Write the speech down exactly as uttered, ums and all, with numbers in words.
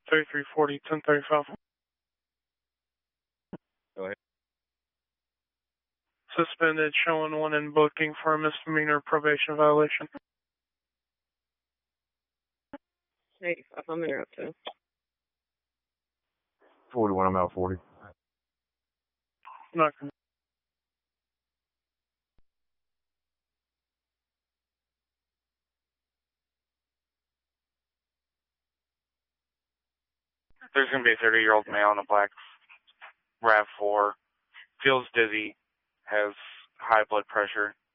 thirty-three forty, ten thirty-five. Go ahead. Suspended, showing one in booking for a misdemeanor probation violation. eighty-five, I'm in route two. forty-one, I'm out forty. Not gonna. There's going to be a thirty-year-old male in a black RAV four, feels dizzy, has high blood pressure,